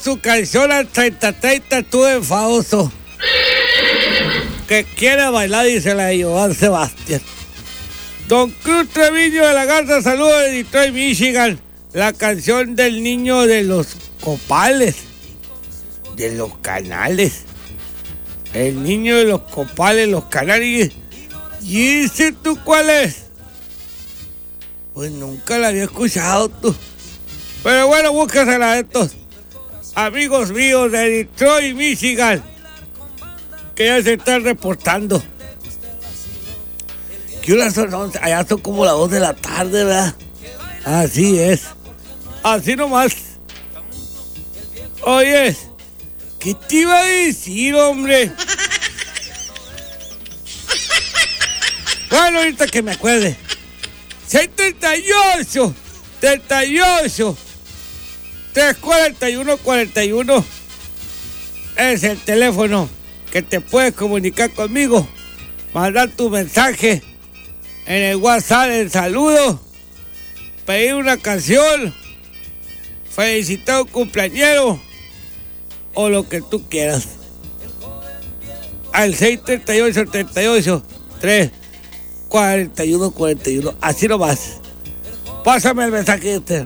su canción al 30-30, tú enfadoso. Que quiere bailar, dice la de Joan Sebastián. Don Cruz Treviño de la Garza, saludos de Detroit, Michigan. La canción del niño de los copales, de los canales. El niño de los copales, los canales. ¿Y ese tú cuál es? Pues nunca la había escuchado tú. Pero bueno, búscasela a estos amigos míos de Detroit, Michigan, que ya se están reportando. ¿Qué horas son? Allá son como las 2 de la tarde, ¿verdad? Así es. Así nomás. Oye, ¿qué te iba a decir, hombre? Bueno, ahorita que me acuerde. 638 38 341 41 es el teléfono que te puedes comunicar conmigo, mandar tu mensaje en el WhatsApp, el saludo, pedir una canción, felicitar a un cumpleañero o lo que tú quieras. Al 638 38 3 41 41, así nomás. Pásame el mensaje este.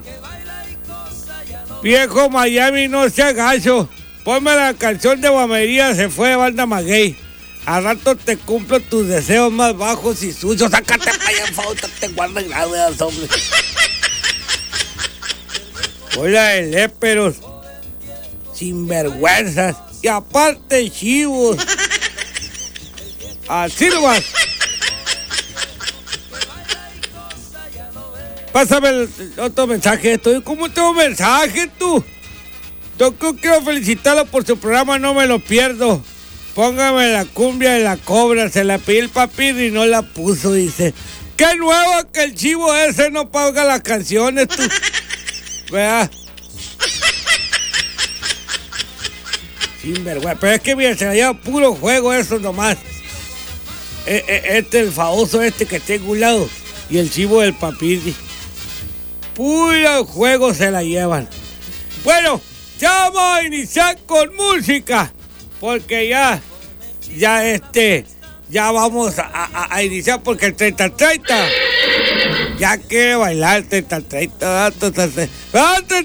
Viejo Miami, no seas gacho. Ponme la canción de Guamería, se fue de Banda Maguey. Al rato te cumplo tus deseos más bajos y sucios. Sácate para allá, falta, te guarda gradas, hombre. Hola de léperos, sinvergüenzas y aparte chivos. Así nomás. Pásame el otro mensaje. Estoy como tengo mensaje tú. Yo quiero felicitarlo por su programa, no me lo pierdo. Póngame la cumbia de la cobra. Se la pedí el papi y no la puso, dice. Qué nuevo que el chivo ese no paga las canciones, tú. Vea. Sinvergüenza. Pero es que mira, se la lleva puro juego eso nomás. El famoso que tengo a un lado. Y el chivo del papi. Puro juego se la llevan. Bueno, ya vamos a iniciar con música. Porque ya vamos a iniciar porque el 30-30 ya quiere bailar el 30-30.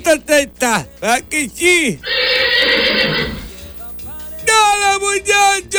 30-30. ¿Verdad que sí? ¡Dale, muchacha!